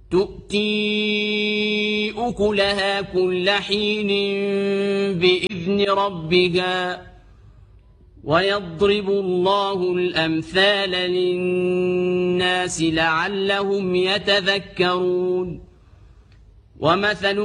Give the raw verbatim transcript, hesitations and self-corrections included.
تؤتي أكلها كل حين بإذن ربها ويضرب الله الأمثال للناس لعلهم يتذكرون ومثل